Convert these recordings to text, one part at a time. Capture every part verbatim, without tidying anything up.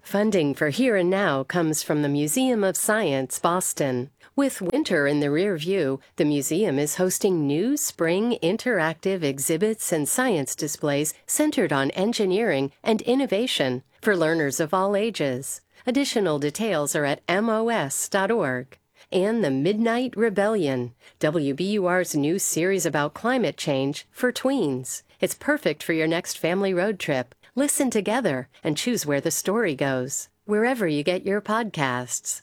Funding for Here and Now comes from the Museum of Science, Boston. With winter in the rear view, the museum is hosting new spring interactive exhibits and science displays centered on engineering and innovation for learners of all ages. Additional details are at M O S dot org. And The Midnight Rebellion, W B U R's new series about climate change for tweens. It's perfect for your next family road trip. Listen together and choose where the story goes, wherever you get your podcasts.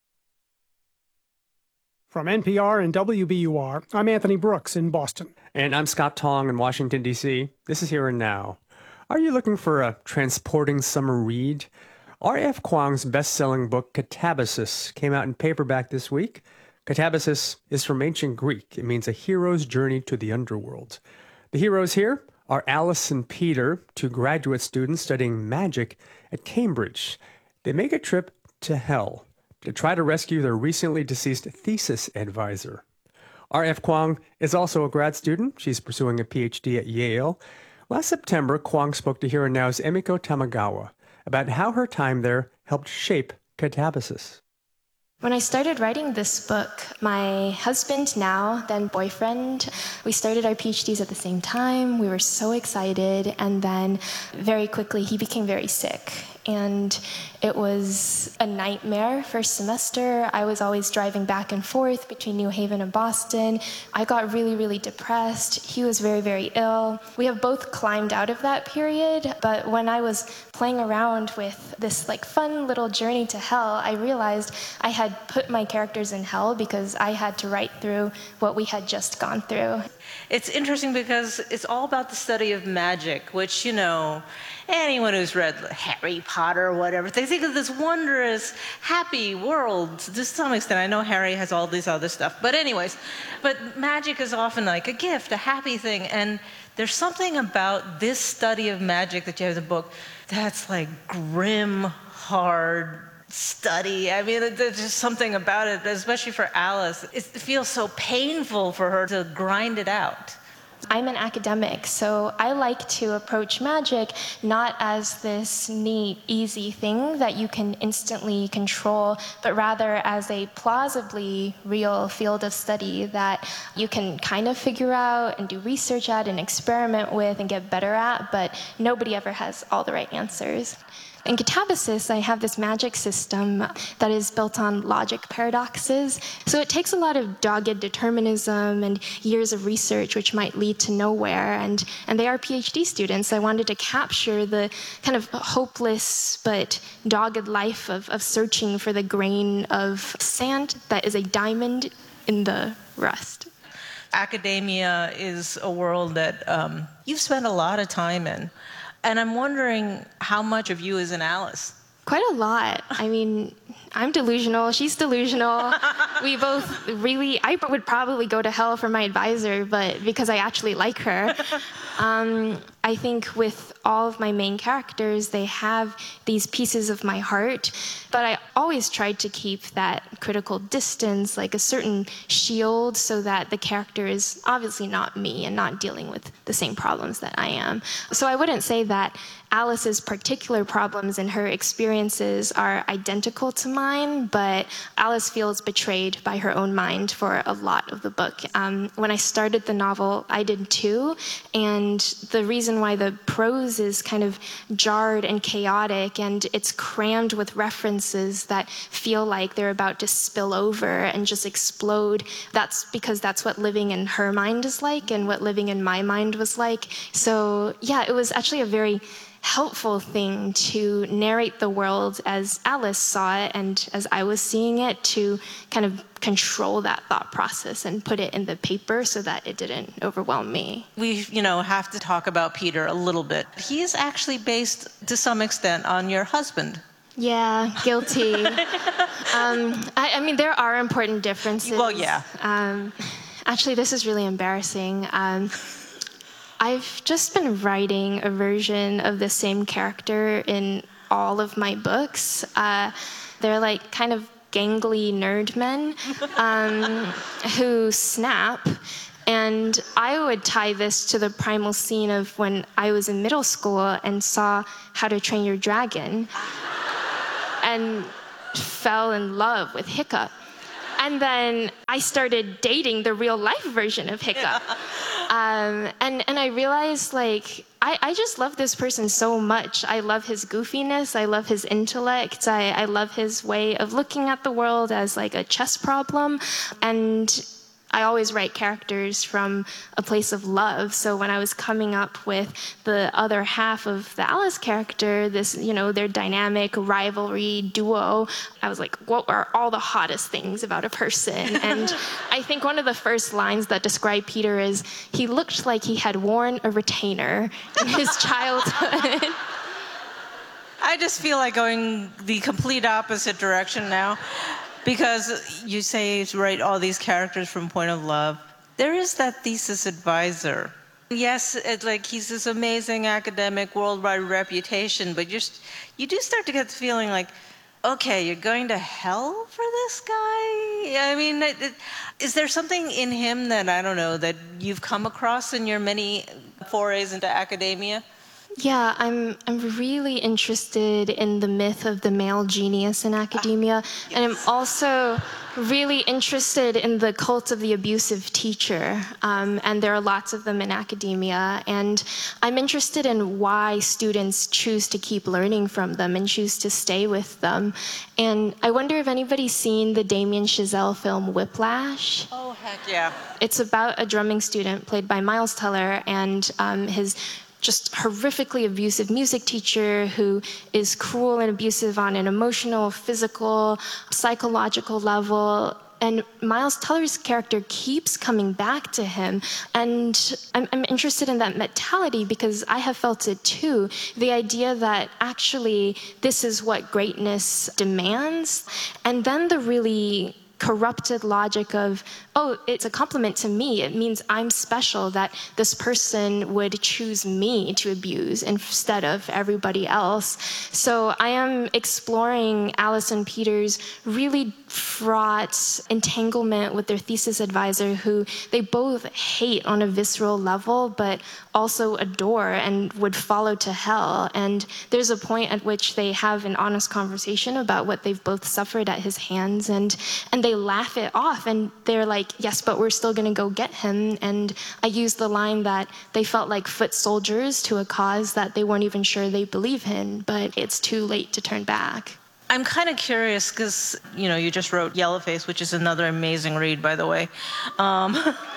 From N P R and W B U R, I'm Anthony Brooks in Boston. And I'm Scott Tong in Washington, D C. This is Here and Now. Are you looking for a transporting summer read? R F Kuang's best-selling book, Catabasis, came out in paperback this week. Catabasis is from ancient Greek. It means a hero's journey to the underworld. The heroes here are Alice and Peter, two graduate students studying magic at Cambridge. They make a trip to hell to try to rescue their recently deceased thesis advisor. R F Kuang is also a grad student. She's pursuing a P H D at Yale. Last September, Kuang spoke to Here and Now's Emiko Tamagawa about how her time there helped shape Catabasis. When I started writing this book, my husband, now then boyfriend, we started our P H Ds at the same time. We were so excited, and then very quickly he became very sick. And it was a nightmare first semester. I was always driving back and forth between New Haven and Boston. I got really, really depressed. He was very, very ill. We have both climbed out of that period, but when I was playing around with this like fun little journey to hell, I realized I had put my characters in hell because I had to write through what we had just gone through. It's interesting because it's all about the study of magic, which, you know, anyone who's read Harry Potter or whatever, they think of this wondrous, happy world. To some extent, I know Harry has all this other stuff. But anyways, but magic is often like a gift, a happy thing. And there's something about this study of magic that you have in the book that's like grim, hard study. I mean, there's just something about it, especially for Alice. It feels so painful for her to grind it out. I'm an academic, so I like to approach magic not as this neat, easy thing that you can instantly control, but rather as a plausibly real field of study that you can kind of figure out and do research at and experiment with and get better at, but nobody ever has all the right answers. In Catabasis, I have this magic system that is built on logic paradoxes. So it takes a lot of dogged determinism and years of research, which might lead to nowhere. And, and they are P H D students. I wanted to capture the kind of hopeless but dogged life of, of searching for the grain of sand that is a diamond in the rust. Academia is a world that um, you've spent a lot of time in. And I'm wondering how much of you is in Alice? Quite a lot. I mean, I'm delusional. She's delusional. We both really, I would probably go to hell for my advisor, but because I actually like her. Um, I think with all of my main characters, they have these pieces of my heart, but I always tried to keep that critical distance, like a certain shield, so that the character is obviously not me and not dealing with the same problems that I am. So I wouldn't say that Alice's particular problems and her experiences are identical to mine, but Alice feels betrayed by her own mind for a lot of the book. Um, when I started the novel, I did too, and the reason why the prose is kind of jarred and chaotic and it's crammed with references that feel like they're about to spill over and just explode, that's because that's what living in her mind is like and what living in my mind was like. So yeah, it was actually a very helpful thing to narrate the world as Alice saw it and as I was seeing it, to kind of control that thought process and put it in the paper so that it didn't overwhelm me. We, you know, have to talk about Peter a little bit. He is actually based to some extent on your husband. Yeah, guilty. um, I, I mean, there are important differences. Well, yeah. Um, actually, this is really embarrassing. Um, I've just been writing a version of the same character in all of my books. Uh, they're like kind of gangly nerd men um, who snap. And I would tie this to the primal scene of when I was in middle school and saw How to Train Your Dragon. and fell in love with Hiccup. And then I started dating the real life version of Hiccup. Um, and, and I realized, like, I, I just love this person so much. I love his goofiness. I love his intellect. I, I love his way of looking at the world as, like, a chess problem. And I always write characters from a place of love. So when I was coming up with the other half of the Alice character, this, you know, their dynamic rivalry duo, I was like, what are all the hottest things about a person? And I think one of the first lines that describe Peter is, he looked like he had worn a retainer in his childhood. I just feel like going the complete opposite direction now. Because you say you write all these characters from point of love. There is that thesis advisor. Yes, it's like he's this amazing academic, worldwide reputation, but you're, you do start to get the feeling like, okay, you're going to hell for this guy? I mean, it, it, is there something in him that, I don't know, that you've come across in your many forays into academia? Yeah, I'm I'm really interested in the myth of the male genius in academia, uh, yes. And I'm also really interested in the cult of the abusive teacher, um, and there are lots of them in academia, and I'm interested in why students choose to keep learning from them and choose to stay with them. And I wonder if anybody's seen the Damien Chazelle film Whiplash? Oh, heck yeah. It's about a drumming student played by Miles Teller and um, his just horrifically abusive music teacher who is cruel and abusive on an emotional, physical, psychological level. And Miles Teller's character keeps coming back to him. And I'm, I'm interested in that mentality because I have felt it too. The idea that actually this is what greatness demands. And then the really corrupted logic of, oh, it's a compliment to me. It means I'm special, that this person would choose me to abuse instead of everybody else. So I am exploring Alice and Peter's really fraught entanglement with their thesis advisor, who they both hate on a visceral level, but also adore and would follow to hell. And there's a point at which they have an honest conversation about what they've both suffered at his hands, and and they laugh it off, and they're like, yes, but we're still gonna go get him. And I use the line that they felt like foot soldiers to a cause that they weren't even sure they believe in, but it's too late to turn back. I'm kind of curious because, you know, you just wrote Yellowface, which is another amazing read, by the way. Um,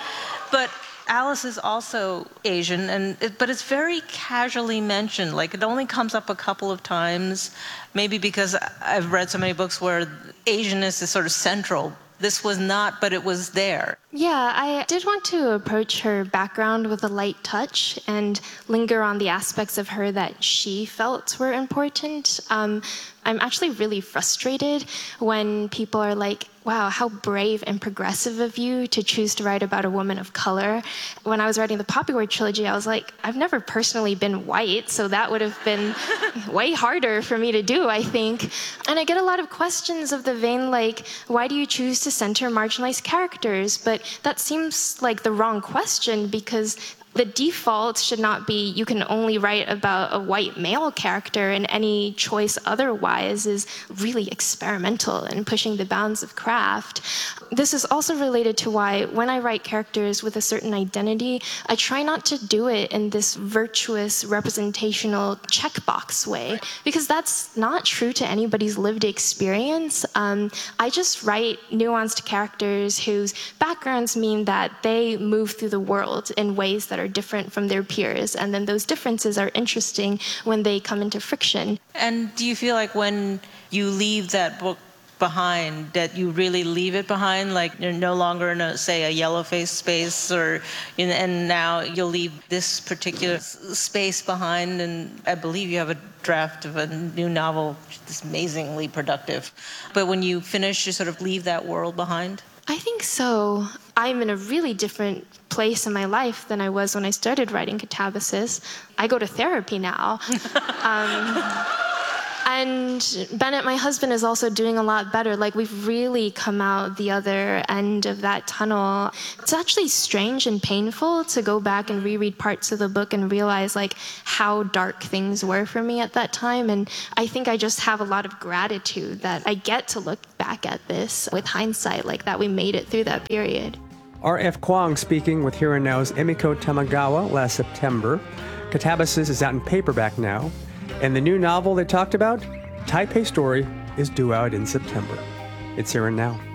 but Alice is also Asian, and it, but it's very casually mentioned. Like, it only comes up a couple of times, maybe because I've read so many books where Asianness is sort of central. This was not, but it was there. Yeah, I did want to approach her background with a light touch and linger on the aspects of her that she felt were important. Um, I'm actually really frustrated when people are like, wow, how brave and progressive of you to choose to write about a woman of color. When I was writing the Poppy Word trilogy, I was like, I've never personally been white, so that would have been way harder for me to do, I think. And I get a lot of questions of the vein like, why do you choose to center marginalized characters? But that seems like the wrong question, because the default should not be you can only write about a white male character, and any choice otherwise is really experimental and pushing the bounds of craft. This is also related to why when I write characters with a certain identity, I try not to do it in this virtuous representational checkbox way, because that's not true to anybody's lived experience. Um, I just write nuanced characters whose backgrounds mean that they move through the world in ways that are different from their peers, and then those differences are interesting when they come into friction. And do you feel like when you leave that book behind, that you really leave it behind, like you're no longer in a, say, a Yellowface space, or in, and now you'll leave this particular space behind? And I believe you have a draft of a new novel that's amazingly productive. But when you finish, you sort of leave that world behind? I think so. I'm in a really different place in my life than I was when I started writing Catabasis. I go to therapy now. um, And Bennett, my husband, is also doing a lot better. Like, we've really come out the other end of that tunnel. It's actually strange and painful to go back and reread parts of the book and realize, like, how dark things were for me at that time. And I think I just have a lot of gratitude that I get to look back at this with hindsight, like that we made it through that period. R F. Kuang speaking with Here and Now's Emiko Tamagawa last September. Catabasis is out in paperback now. And the new novel they talked about, Taipei Story, is due out in September. It's Here and Now.